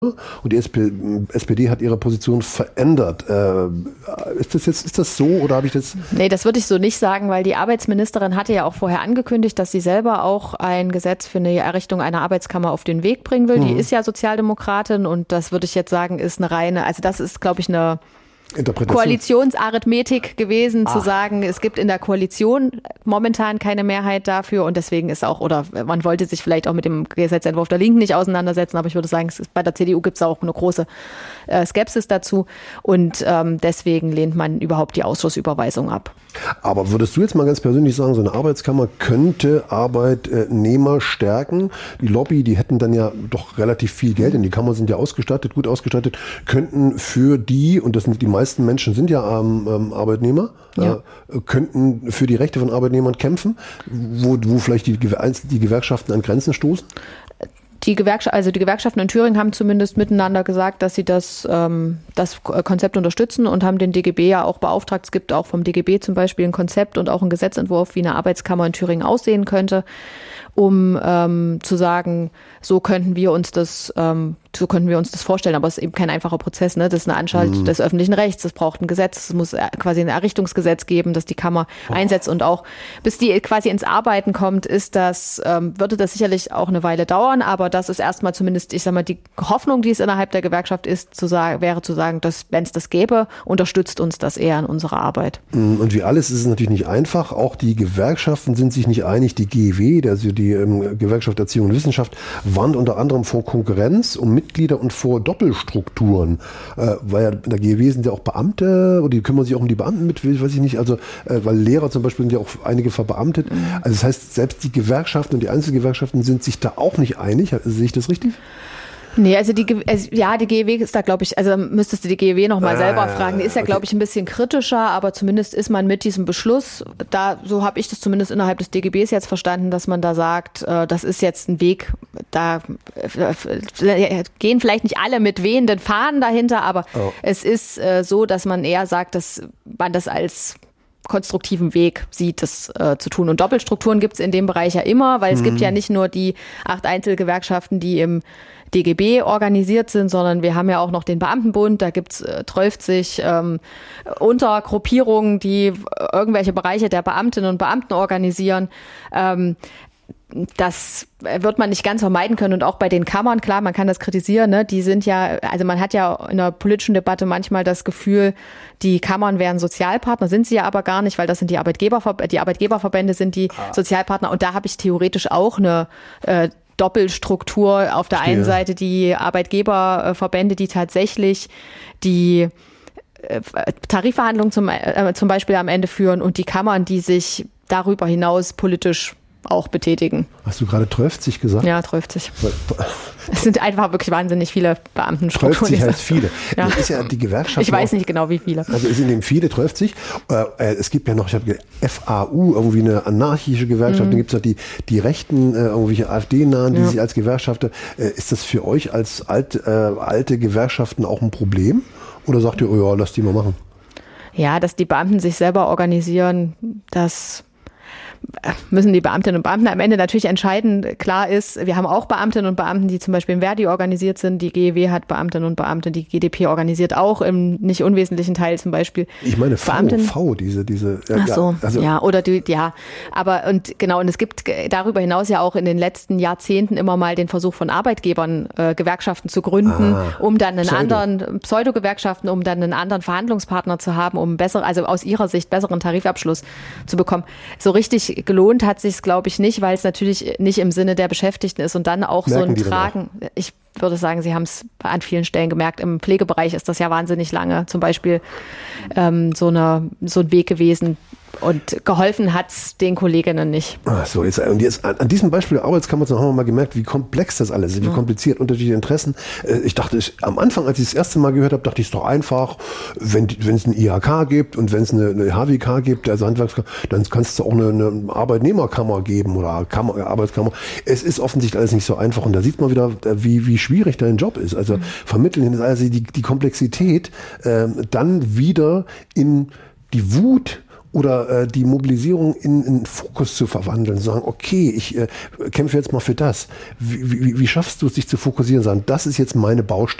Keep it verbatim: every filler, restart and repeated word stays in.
und die S P D hat ihre Position verändert. Äh, ist das jetzt, ist das so oder habe ich das? Nee, das würde ich so nicht sagen, weil die Arbeitsministerin hatte ja auch vorher angekündigt, dass sie selber auch ein Gesetz für eine Errichtung einer Arbeitskammer auf den Weg bringen will. Mhm. Die ist ja Sozialdemokratin und das würde ich jetzt sagen, ist eine reine, also das ist, glaube ich, eine Koalitionsarithmetik gewesen, Ach. zu sagen, es gibt in der Koalition momentan keine Mehrheit dafür und deswegen ist auch, oder man wollte sich vielleicht auch mit dem Gesetzentwurf der Linken nicht auseinandersetzen, aber ich würde sagen, es ist, bei der C D U gibt es auch eine große äh, Skepsis dazu und ähm, deswegen lehnt man überhaupt die Ausschussüberweisung ab. Aber würdest du jetzt mal ganz persönlich sagen, so eine Arbeitskammer könnte Arbeitnehmer stärken? Die Lobby, die hätten dann ja doch relativ viel Geld, denn die Kammern sind ja ausgestattet, gut ausgestattet, könnten für die, und das sind die meisten Menschen sind ja ähm, Arbeitnehmer, ja. äh, könnten für die Rechte von Arbeitnehmern kämpfen, wo, wo vielleicht die, die Gewerkschaften an Grenzen stoßen? Die Gewerkschaft, also die Gewerkschaften in Thüringen haben zumindest miteinander gesagt, dass sie das, ähm, das Konzept unterstützen und haben den D G B ja auch beauftragt. Es gibt auch vom D G B zum Beispiel ein Konzept und auch einen Gesetzentwurf, wie eine Arbeitskammer in Thüringen aussehen könnte, um ähm, zu sagen, so könnten wir uns das, ähm, so könnten wir uns das vorstellen. Aber es ist eben kein einfacher Prozess, ne? Das ist eine Anstalt mhm. des öffentlichen Rechts. Es braucht ein Gesetz. Es muss quasi ein Errichtungsgesetz geben, das die Kammer oh. einsetzt. Und auch bis die quasi ins Arbeiten kommt, ist das, ähm, würde das sicherlich auch eine Weile dauern. Aber das ist erstmal zumindest, ich sag mal, die Hoffnung, die es innerhalb der Gewerkschaft ist, zu sagen, wäre zu sagen, dass, wenn es das gäbe, unterstützt uns das eher in unserer Arbeit. Und wie alles ist es natürlich nicht einfach. Auch die Gewerkschaften sind sich nicht einig. Die G E W, also die ähm, Gewerkschaft Erziehung und Wissenschaft, warnt unter anderem vor Konkurrenz um Mitglieder und vor Doppelstrukturen. Äh, weil ja in der G E W sind ja auch Beamte, oder die kümmern sich auch um die Beamten mit, weiß ich nicht. Also, äh, weil Lehrer zum Beispiel sind ja auch einige verbeamtet. Mhm. Also das heißt, selbst die Gewerkschaften und die Einzelgewerkschaften sind sich da auch nicht einig. Sehe ich das richtig? Nee, also die, also ja, die G E W ist da, glaube ich, also müsstest du die G E W nochmal ah, selber fragen. Die ist ja, okay. glaube ich, ein bisschen kritischer, aber zumindest ist man mit diesem Beschluss, da, so habe ich das zumindest innerhalb des D G Bs jetzt verstanden, dass man da sagt, äh, das ist jetzt ein Weg, da äh, gehen vielleicht nicht alle mit wehenden Fahnen dahinter, aber oh. es ist äh, so, dass man eher sagt, dass man das als konstruktiven Weg sieht, das äh, zu tun. Und Doppelstrukturen gibt es in dem Bereich ja immer, weil es mhm. gibt ja nicht nur die acht Einzelgewerkschaften, die im D G B organisiert sind, sondern wir haben ja auch noch den Beamtenbund, da gibt's äh, zwölfzig ähm, Untergruppierungen, die irgendwelche Bereiche der Beamtinnen und Beamten organisieren. Ähm, das wird man nicht ganz vermeiden können und auch bei den Kammern, klar, man kann das kritisieren, ne? Die sind ja, also man hat ja in der politischen Debatte manchmal das Gefühl, die Kammern wären Sozialpartner, sind sie ja aber gar nicht, weil das sind die Arbeitgeberver- die Arbeitgeberverbände sind die ah. Sozialpartner und da habe ich theoretisch auch eine äh, Doppelstruktur. Auf der Verstehe. einen Seite die Arbeitgeberverbände, die tatsächlich die Tarifverhandlungen zum, äh, zum Beispiel am Ende führen und die Kammern, die sich darüber hinaus politisch auch betätigen. Hast du gerade zwölfzig gesagt? Ja, zwölfzig. Es sind einfach wirklich wahnsinnig viele Beamtenstrukturen. zwölfzig heißt viele. Ja. Das ist ja die Gewerkschaft. Ich weiß nicht genau, wie viele. Also es sind eben viele, zwölfzig. Äh, es gibt ja noch, ich habe F A U, irgendwie eine anarchische Gewerkschaft. Mhm. Dann gibt es noch die, die Rechten, äh, irgendwelche AfD-Nahen, die ja. sich als Gewerkschafter. Äh, ist das für euch als alt, äh, alte Gewerkschaften auch ein Problem? Oder sagt ihr, oh ja, lass die mal machen? Ja, dass die Beamten sich selber organisieren, das müssen die Beamtinnen und Beamten am Ende natürlich entscheiden. Klar ist, wir haben auch Beamtinnen und Beamten, die zum Beispiel im Verdi organisiert sind. Die G E W hat Beamtinnen und Beamte, die G D P organisiert auch im nicht unwesentlichen Teil zum Beispiel. Ich meine V, V diese, diese. Ach so, also ja, oder die, ja. Aber und genau, und es gibt darüber hinaus ja auch in den letzten Jahrzehnten immer mal den Versuch von Arbeitgebern, äh, Gewerkschaften zu gründen, ah, um dann einen Pseudo. anderen, Pseudo-Gewerkschaften, um dann einen anderen Verhandlungspartner zu haben, um besser, also aus ihrer Sicht besseren Tarifabschluss zu bekommen. So richtig gelohnt hat sich es, glaube ich, nicht, weil es natürlich nicht im Sinne der Beschäftigten ist und dann auch Merken so ein Tragen. Ich würde sagen, Sie haben es an vielen Stellen gemerkt. Im Pflegebereich ist das ja wahnsinnig lange zum Beispiel ähm, so, eine, so ein Weg gewesen. Und geholfen hat es den Kolleginnen nicht. Ach so, jetzt, und jetzt an diesem Beispiel der Arbeitskammer haben wir mal gemerkt, wie komplex das alles ist, wie ja. kompliziert, unterschiedliche Interessen. Ich dachte, ich, am Anfang, als ich das erste Mal gehört habe, dachte ich, es ist doch einfach, wenn es ein I H K gibt und wenn es eine, eine H W K gibt, also Handwerkskammer, dann kannst du auch eine, eine Arbeitnehmerkammer geben oder Kammer, Arbeitskammer. Es ist offensichtlich alles nicht so einfach und da sieht man wieder, wie, wie schwierig dein Job ist. Also mhm. vermitteln, also die, die Komplexität äh, dann wieder in die Wut oder äh, die Mobilisierung in, in Fokus zu verwandeln, sagen, okay, ich äh, kämpfe jetzt mal für das. Wie, wie, wie schaffst du es, dich zu fokussieren, sagen, das ist jetzt meine Baustelle.